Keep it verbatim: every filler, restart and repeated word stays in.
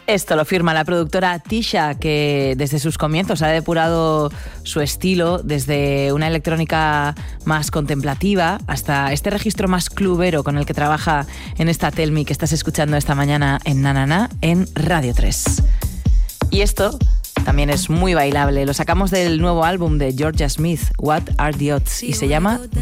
Esto lo firma la productora Tisha, que desde sus comienzos ha depurado su estilo desde una electrónica más contemplativa hasta este registro más clubero con el que trabaja en esta Tell Me que estás escuchando esta mañana en Na Na Na en Radio tres. Y esto también es muy bailable. Lo sacamos del nuevo álbum de Georgia Smith, What Are the Odds, y se llama